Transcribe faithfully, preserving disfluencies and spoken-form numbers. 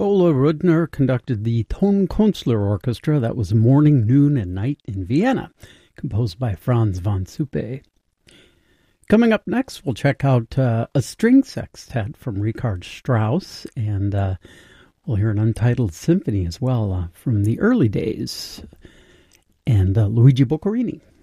Ola Rudner conducted the Tonkünstler Orchestra. That was Morning, Noon, and Night in Vienna, composed by Franz von Suppe. Coming up next, we'll check out uh, a string sextet from Richard Strauss, and uh, we'll hear an untitled symphony as well uh, from the early days, and uh, Luigi Boccherini.